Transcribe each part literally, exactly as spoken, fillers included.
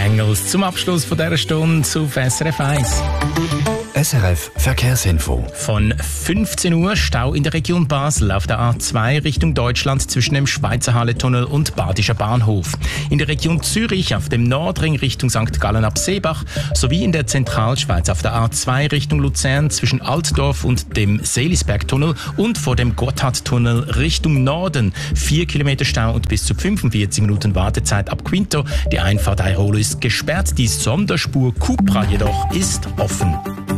Bengals zum Abschluss von dieser Stunde auf S R F eins. S R F Verkehrsinfo. Von fünfzehn Uhr Stau in der Region Basel auf der A zwei Richtung Deutschland zwischen dem Schweizer Halletunnel und Badischer Bahnhof. In der Region Zürich auf dem Nordring Richtung Sankt Gallen ab Seebach sowie in der Zentralschweiz auf der A zwei Richtung Luzern zwischen Altdorf und dem Seelisbergtunnel und vor dem Gotthardtunnel Richtung Norden. Vier Kilometer Stau und bis zu fünfundvierzig Minuten Wartezeit ab Quinto. Die Einfahrt Airolo ist gesperrt, die Sonderspur Cupra jedoch ist offen.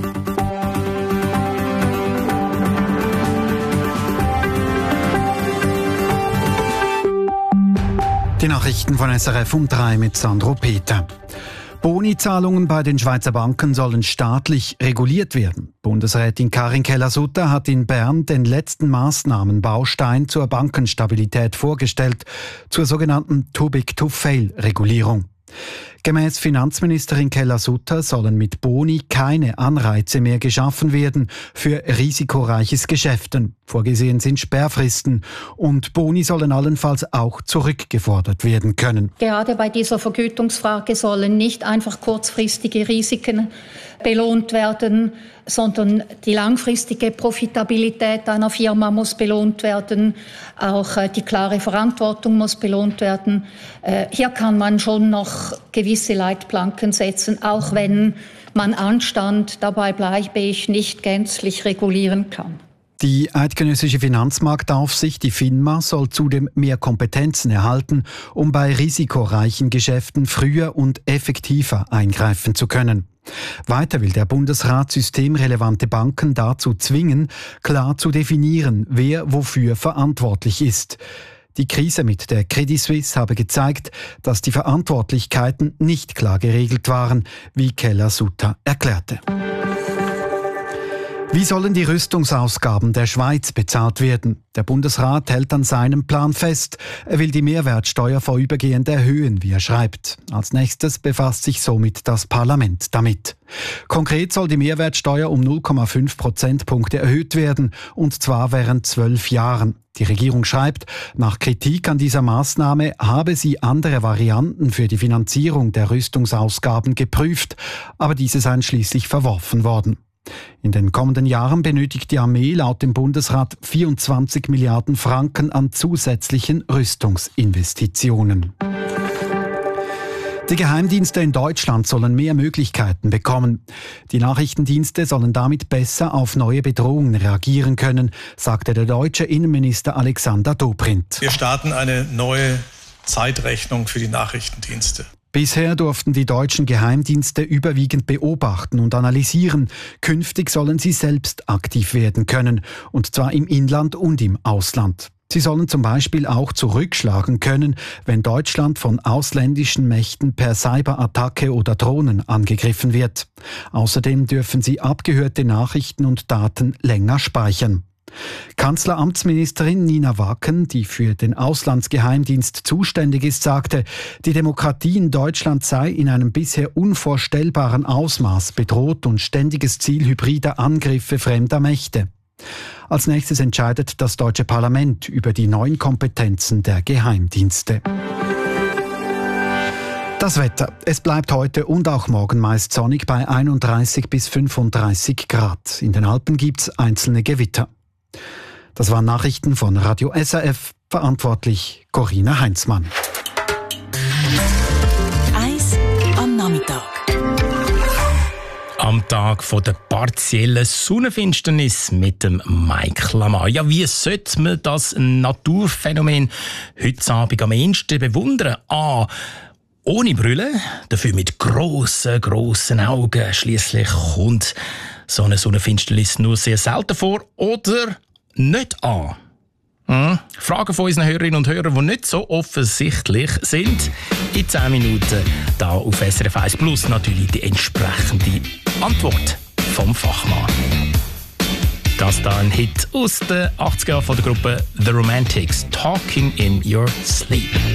Die Nachrichten von S R F um drei mit Sandro Peter. Bonizahlungen bei den Schweizer Banken sollen staatlich reguliert werden. Bundesrätin Karin Keller-Sutter hat in Bern den letzten Maßnahmenbaustein zur Bankenstabilität vorgestellt, zur sogenannten Too-Big-to-Fail-Regulierung. Gemäß Finanzministerin Keller-Sutter sollen mit Boni keine Anreize mehr geschaffen werden für risikoreiches Geschäften. Vorgesehen sind Sperrfristen und Boni sollen allenfalls auch zurückgefordert werden können. Gerade bei dieser Vergütungsfrage sollen nicht einfach kurzfristige Risiken belohnt werden, sondern die langfristige Profitabilität einer Firma muss belohnt werden. Auch äh, die klare Verantwortung muss belohnt werden. Äh, hier kann man schon noch gewisse Leitplanken setzen, auch wenn man Anstand, dabei bleibe ich, nicht gänzlich regulieren kann. Die Eidgenössische Finanzmarktaufsicht, die FINMA, soll zudem mehr Kompetenzen erhalten, um bei risikoreichen Geschäften früher und effektiver eingreifen zu können. Weiter will der Bundesrat systemrelevante Banken dazu zwingen, klar zu definieren, wer wofür verantwortlich ist. Die Krise mit der Credit Suisse habe gezeigt, dass die Verantwortlichkeiten nicht klar geregelt waren, wie Keller-Sutter erklärte. Wie sollen die Rüstungsausgaben der Schweiz bezahlt werden? Der Bundesrat hält an seinem Plan fest. Er will die Mehrwertsteuer vorübergehend erhöhen, wie er schreibt. Als nächstes befasst sich somit das Parlament damit. Konkret soll die Mehrwertsteuer um null Komma fünf Prozentpunkte erhöht werden, und zwar während zwölf Jahren. Die Regierung schreibt, nach Kritik an dieser Maßnahme habe sie andere Varianten für die Finanzierung der Rüstungsausgaben geprüft, aber diese seien schließlich verworfen worden. In den kommenden Jahren benötigt die Armee laut dem Bundesrat vierundzwanzig Milliarden Franken an zusätzlichen Rüstungsinvestitionen. Die Geheimdienste in Deutschland sollen mehr Möglichkeiten bekommen. Die Nachrichtendienste sollen damit besser auf neue Bedrohungen reagieren können, sagte der deutsche Innenminister Alexander Dobrindt. Wir starten eine neue Zeitrechnung für die Nachrichtendienste. Bisher durften die deutschen Geheimdienste überwiegend beobachten und analysieren. Künftig sollen sie selbst aktiv werden können, und zwar im Inland und im Ausland. Sie sollen zum Beispiel auch zurückschlagen können, wenn Deutschland von ausländischen Mächten per Cyberattacke oder Drohnen angegriffen wird. Außerdem dürfen sie abgehörte Nachrichten und Daten länger speichern. Kanzleramtsministerin Nina Wacken, die für den Auslandsgeheimdienst zuständig ist, sagte, die Demokratie in Deutschland sei in einem bisher unvorstellbaren Ausmaß bedroht und ständiges Ziel hybrider Angriffe fremder Mächte. Als nächstes entscheidet das deutsche Parlament über die neuen Kompetenzen der Geheimdienste. Das Wetter. Es bleibt heute und auch morgen meist sonnig bei einunddreißig bis fünfunddreißig Grad. In den Alpen gibt's einzelne Gewitter. Das waren Nachrichten von Radio S R F, verantwortlich Corinna Heinzmann. Eis am Nachmittag. Am Tag von der partiellen Sonnenfinsternis mit dem Mike Lamar. Ja, wie sollte man das Naturphänomen heute Abend am ehesten bewundern? A. Ohne Brille, dafür mit grossen, grossen Augen. Schliesslich kommt so eine Sonnenfinsternis nur sehr selten vor. Oder nicht an. Hm? Fragen von unseren Hörerinnen und Hörern, die nicht so offensichtlich sind. In zehn Minuten hier auf S R F eins Plus natürlich die entsprechende Antwort vom Fachmann. Das da ein Hit aus den achtziger Jahren von der Gruppe The Romantics, Talking in Your Sleep.